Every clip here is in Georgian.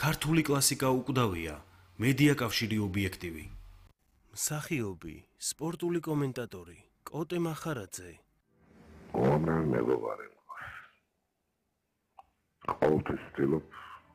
ქართული კლასიკა უკვდავია, მედია კავშირი ობიექტივი. მსახიობი, სპორტული კომენტატორი, კოტე მახარაძე. უამრავი მეგობარი მყავს. ყოველთვის ვცდილობ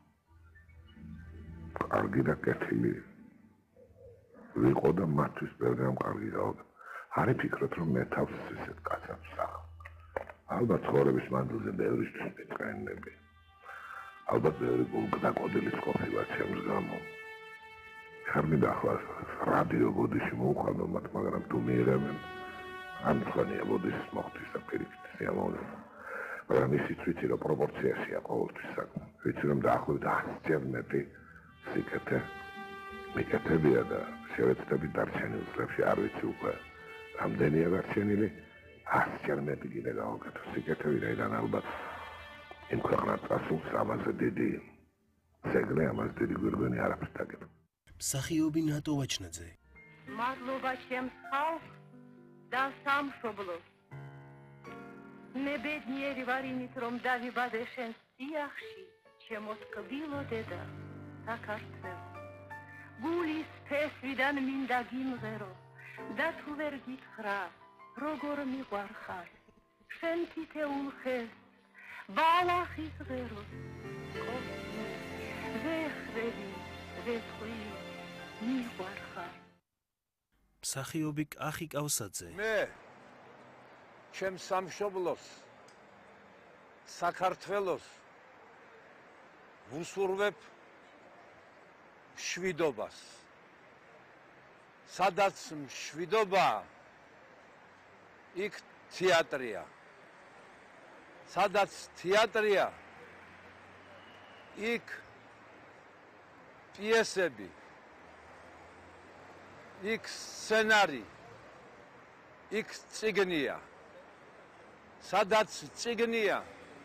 კარგი და კეთილი ვიყო და მათთვის ბევრი ამ კარგი გავაკეთო. არ იფიქროთ, რომ მე თავს ისეთ კაცად ვსახავ. ალბათ ცხოვრების მანძილზე ბევრისთვის მიტყენები. ალბათ ბევრი გულგდაკოდილის ყოფილა ჩემს გამო. არ მინდა ახლა რადიო ბოდიში მოვუხადო მათ, მაგრამ თუ მიიღებენ ამ თქვენია ბოდიშის მოხდის და პირიქით სიამოვნება. მაგრამ ისიც ვიცი, რომ პროპორციაშია ყოველთვის საქმე. ვიცი, რომ დაახლოებით 100-ჯერ მეტი სიკეთე მიკეთებია და შევეცდები დარჩენილ წლებში არ ვიცი უკვე რამდენია დარჩენილი 100-ჯერ მეტი კიდე გავაკეთო სიკეთე, ვინაიდან ალბათ იმ ქვეყნად წასულს ამაზე დიდი ძეგლი, ამაზე დიდი გვირგვინი არაფერს დაგება. მსახიობი ნატო ვაჩნაძე. მადლობა ჩემს ხალხს და სამშობლოს. მე ბედნიერი ვარ იმით, რომ დავიბადე შენ სიახში, ჩემო ტკბილო დედა საქართველო. გულის ფესვიდან მინდა გიმღერო და თუ ვერ გითხრა, როგორ მიყვარხარ, შენ თითეულ ხეს ბალახის ღეროს ვეხვევი, ვეხვი მიყვარხარ. მსახიობი კახი კავსაძე. მე ჩემს სამშობლოს საქართველოს ვუსურვებ მშვიდობას, სადაც მშვიდობა იქ თეატრია, სადაც თეატრია იქ პიესები, იქ სცენარი, იქ წიგნია, სადაც წიგნია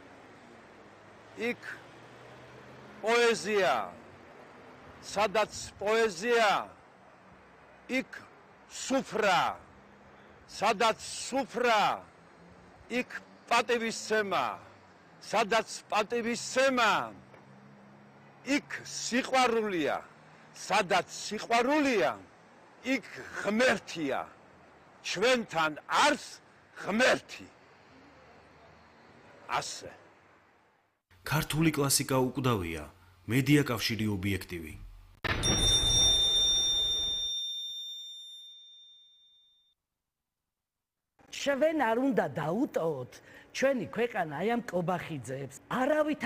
იქ პოეზია, სადაც პოეზია იქ სუფრა, სადაც სუფრა იქ პატივისცემა, სადაც პატივისცემა იქ სიყვარულია, სადაც სიყვარულია იქ ღმერთია, ჩვენთან არს ღმერთი. ასე. ქართული კლასიკა უკვდავია, მედია კავშირი ობიექტივი. ჩვენ არ უნდა დაუტოვოთ ჩვენი ქვეყანა აი ამ კობახიძეებს. არავით